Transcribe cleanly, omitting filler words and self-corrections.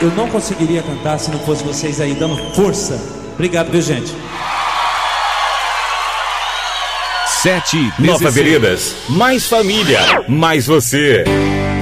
eu não conseguiria cantar se não fosse vocês aí dando força. Obrigado, viu, gente? 7 Nova Veredas, mais família, mais você.